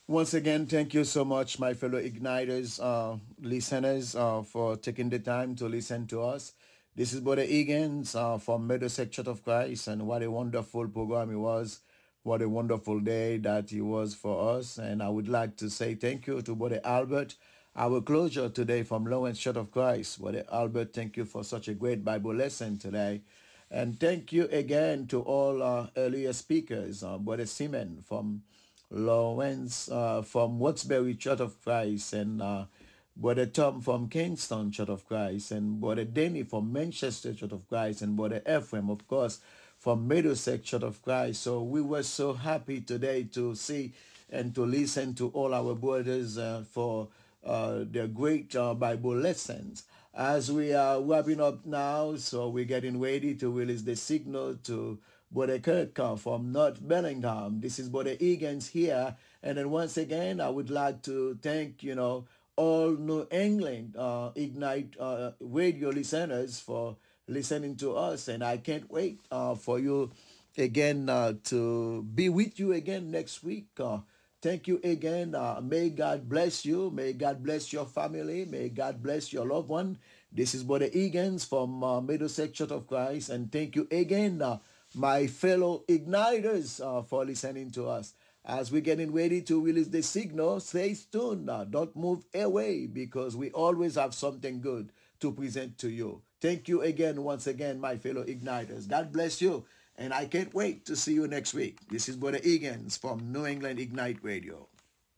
Once again, thank you so much, my fellow Igniters, listeners, for taking the time to listen to us. This is Brother Egan's from Middlesex Church of Christ, and what a wonderful program it was. What a wonderful day that it was for us. And I would like to say thank you to Brother Albert, our closure today from Lawrence Church of Christ. Brother Albert, thank you for such a great Bible lesson today. And thank you again to all our earlier speakers, Brother Simon from Lawrence from Wattsbury Church of Christ, and Brother Tom from Kingston Church of Christ, and Brother Danny from Manchester Church of Christ, and Brother Ephraim, of course, from Middlesex Church of Christ. So we were so happy today to see and to listen to all our brothers for their great Bible lessons. As we are wrapping up now, so we're getting ready to release the signal to Brother Kirk from North Bellingham. This is Brother Egan's here. And then once again, I would like to thank, all New England Ignite radio listeners for listening to us. And I can't wait for you again to be with you again next week. Thank you again. May God bless you. May God bless your family. May God bless your loved one. This is Brother Egan's from Middlesex Church of Christ. And thank you again, my fellow Igniters, for listening to us. As we're getting ready to release the signal, stay tuned. Don't move away because we always have something good to present to you. Thank you again, once again, my fellow Igniters. God bless you. And I can't wait to see you next week. This is Brother Egan's from New England Ignite Radio.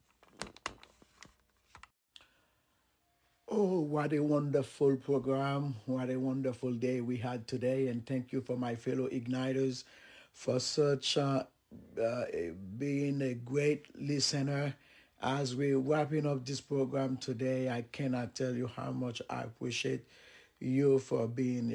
Oh, what a wonderful program. What a wonderful day we had today. And thank you for my fellow Igniters for such being a great listener. As we're wrapping up this program today, I cannot tell you how much I appreciate you for being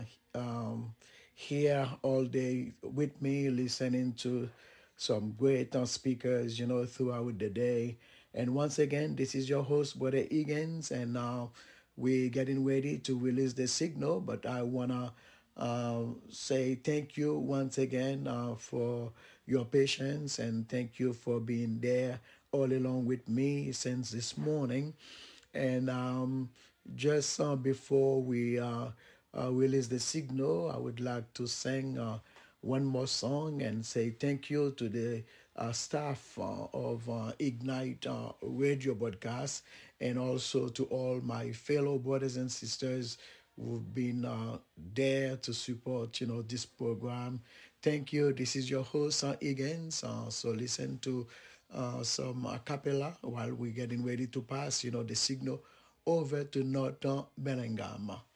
here all day with me, listening to some great speakers, throughout the day. And once again, this is your host, Brother Egan's, and now we're getting ready to release the signal. But I want to say thank you once again for your patience, and thank you for being there all along with me since this morning. And just before we release the signal, I would like to sing one more song and say thank you to the staff of Ignite radio broadcast, and also to all my fellow brothers and sisters who've been there to support, this program. Thank you. This is your host, Higgins. So listen to some a cappella while we're getting ready to pass, the signal over to North Bellingham.